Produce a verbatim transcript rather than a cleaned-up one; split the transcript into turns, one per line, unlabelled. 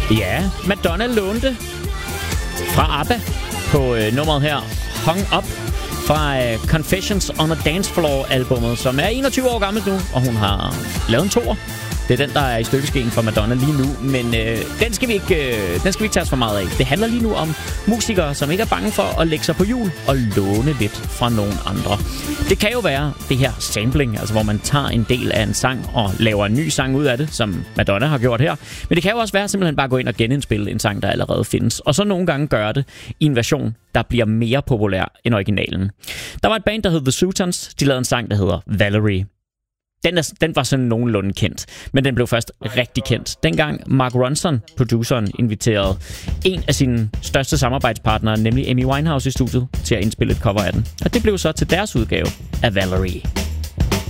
Ja, Madonna lånte fra ABBA på øh, nummeret her, Hung Up, fra øh, Confessions on a Dance Floor-albummet, som er enogtyve år gammelt nu, og hun har lavet en toer. Det er den, der er i stykkeskeen for Madonna lige nu, men øh, den, skal vi ikke, øh, den skal vi ikke tage os for meget af. Det handler lige nu om musikere, som ikke er bange for at lægge sig på hjul og låne lidt fra nogle andre. Det kan jo være det her sampling, altså hvor man tager en del af en sang og laver en ny sang ud af det, som Madonna har gjort her. Men det kan jo også være simpelthen bare at gå ind og genindspille en sang, der allerede findes, og så nogle gange gøre det i en version, der bliver mere populær end originalen. Der var et band, der hed The Sutons. De lavede en sang, der hedder Valerie. Den, er, den var sådan nogenlunde kendt, men den blev først rigtig kendt. Dengang Mark Ronson, produceren, inviterede en af sine største samarbejdspartnere, nemlig Amy Winehouse, i studiet til at indspille et cover af den. Og det blev så til deres udgave af Valerie.